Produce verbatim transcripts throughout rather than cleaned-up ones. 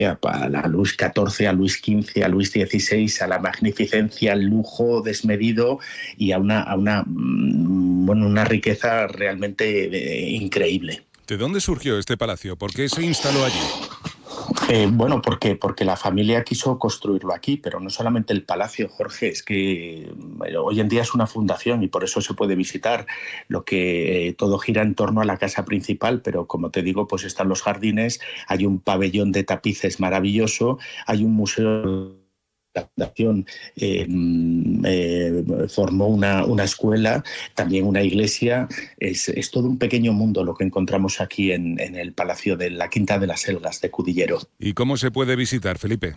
a Luis catorce, a Luis quince, a Luis dieciséis, a la magnificencia, al lujo desmedido y a una, a una, bueno, una riqueza realmente eh, increíble. ¿De dónde surgió este palacio? ¿Por qué se instaló allí? Eh, bueno, porque, porque la familia quiso construirlo aquí, pero no solamente el palacio, Jorge, es que bueno, hoy en día es una fundación y por eso se puede visitar. Lo que eh, todo gira en torno a la casa principal, pero como te digo, pues están los jardines, hay un pabellón de tapices maravilloso, hay un museo. La fundación eh, eh, formó una, una escuela, también una iglesia. Es, es todo un pequeño mundo lo que encontramos aquí en, en el Palacio de la Quinta de las Selgas de Cudillero. ¿Y cómo se puede visitar, Felipe?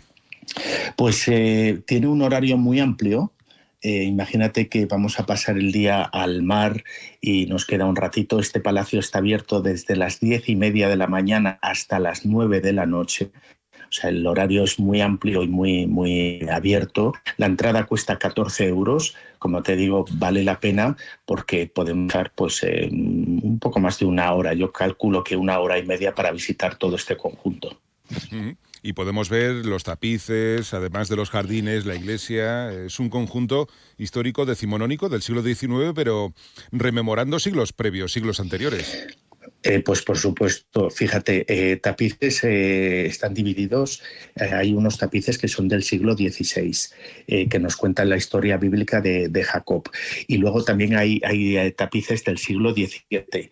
Pues eh, tiene un horario muy amplio. Eh, imagínate que vamos a pasar el día al mar y nos queda un ratito. Este palacio está abierto desde las diez y media de la mañana hasta las nueve de la noche. O sea, el horario es muy amplio y muy, muy abierto. La entrada cuesta catorce euros. Como te digo, vale la pena porque podemos estar pues, eh, un poco más de una hora. Yo calculo que una hora y media para visitar todo este conjunto. Uh-huh. Y podemos ver los tapices, además de los jardines, la iglesia. Es un conjunto histórico decimonónico del siglo diecinueve, pero rememorando siglos previos, siglos anteriores. Eh, pues por supuesto, fíjate, eh, tapices eh, están divididos, eh, hay unos tapices que son del siglo dieciséis, eh, que nos cuentan la historia bíblica de, de Jacob, y luego también hay, hay eh, tapices del siglo diecisiete,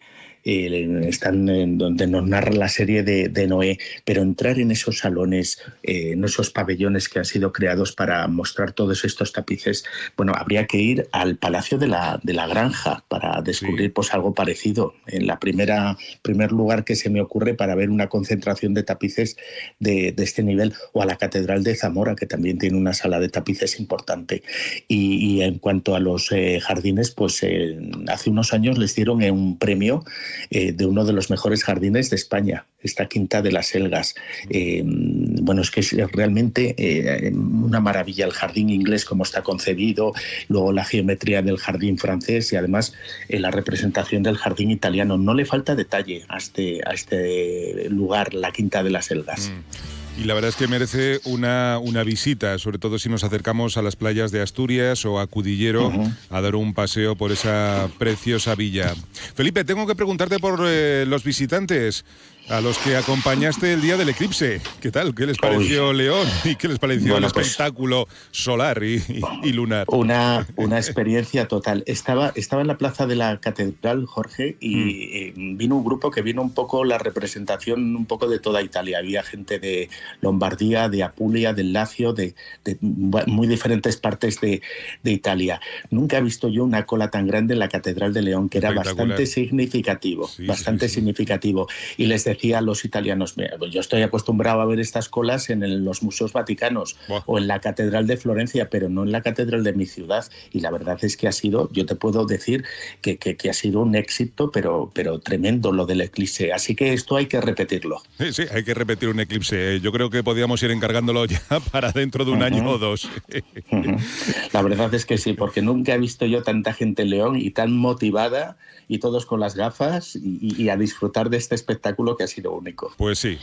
eh, están en donde nos narra la serie de, de Noé, pero entrar en esos salones, eh, en esos pabellones que han sido creados para mostrar todos estos tapices, bueno, habría que ir al Palacio de la, de la Granja para descubrir sí. pues algo parecido. En la primera primer lugar que se me ocurre para ver una concentración de tapices de, de este nivel, o a la Catedral de Zamora, que también tiene una sala de tapices importante. Y, y en cuanto a los eh, jardines, pues eh, hace unos años les dieron eh, un premio eh, de uno de los mejores jardines de España, esta Quinta de las Selgas. Eh, bueno, es que es realmente eh, una maravilla el jardín inglés, como está concebido, luego la geometría del jardín francés y además eh, la representación del jardín italiano. No le falta detalle a este, a este lugar, la Quinta de las Selgas. Mm. Y la verdad es que merece una, una visita, sobre todo si nos acercamos a las playas de Asturias o a Cudillero, uh-huh. a dar un paseo por esa preciosa villa. Felipe, tengo que preguntarte por eh, los visitantes a los que acompañaste el día del eclipse. ¿Qué tal? ¿Qué les pareció Uy. León? ¿Y qué les pareció bueno, el pues, espectáculo solar y, y, y lunar? Una, una experiencia total. Estaba, estaba en la plaza de la Catedral, Jorge, y mm. vino un grupo que vino un poco la representación un poco de toda Italia. Había gente de Lombardía, de Apulia, del Lacio, de, de muy diferentes partes de, de Italia. Nunca he visto yo una cola tan grande en la Catedral de León, que era bastante significativo, sí, bastante sí, sí. significativo. Y les decía a los italianos, yo estoy acostumbrado a ver estas colas en el, los museos vaticanos wow. o en la Catedral de Florencia, pero no en la Catedral de mi ciudad. Y la verdad es que ha sido, yo te puedo decir que, que, que ha sido un éxito, pero, pero tremendo lo del eclipse. Así que esto hay que repetirlo. Sí, sí, hay que repetir un eclipse. Yo creo que podríamos ir encargándolo ya para dentro de un uh-huh. año o dos. Uh-huh. La verdad es que sí, porque nunca he visto yo tanta gente en León y tan motivada, y todos con las gafas y, y a disfrutar de este espectáculo que ha sido único. Pues sí.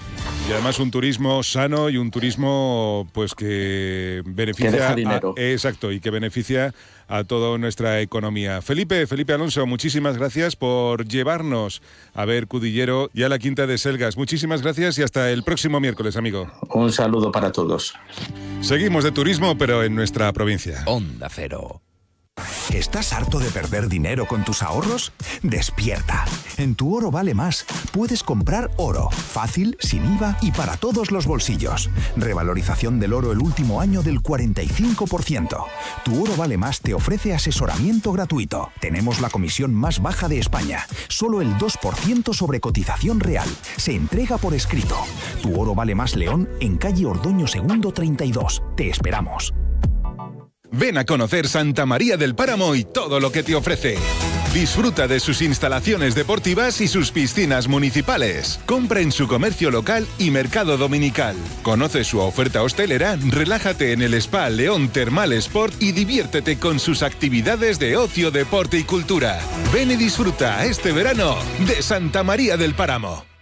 Y además un turismo sano y un turismo pues que beneficia que deja dinero. A, exacto, y que beneficia a toda nuestra economía. Felipe, Felipe Alonso, muchísimas gracias por llevarnos a ver Cudillero y a la Quinta de Selgas. Muchísimas gracias y hasta el próximo miércoles, amigo. Un saludo para todos. Seguimos de turismo, pero en nuestra provincia. Onda Cero. ¿Estás harto de perder dinero con tus ahorros? ¡Despierta! En Tu Oro Vale Más puedes comprar oro, fácil, sin I V A y para todos los bolsillos. Revalorización del oro el último año del cuarenta y cinco por ciento. Tu Oro Vale Más te ofrece asesoramiento gratuito. Tenemos la comisión más baja de España, solo el dos por ciento sobre cotización real. Se entrega por escrito. Tu Oro Vale Más León, en calle Ordoño Segundo treinta y dos. Te esperamos. Ven a conocer Santa María del Páramo y todo lo que te ofrece. Disfruta de sus instalaciones deportivas y sus piscinas municipales. Compra en su comercio local y mercado dominical. Conoce su oferta hostelera, relájate en el Spa León Termal Sport y diviértete con sus actividades de ocio, deporte y cultura. Ven y disfruta este verano de Santa María del Páramo.